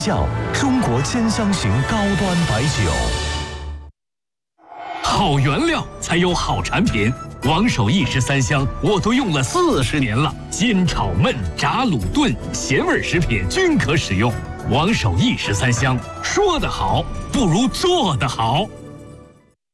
窖中国兼香型高端白酒。 好原料才有好产品，王守义13香我都用了40年了，煎炒焖炸卤炖咸味食品均可使用。王守义13香，说得好不如做得好。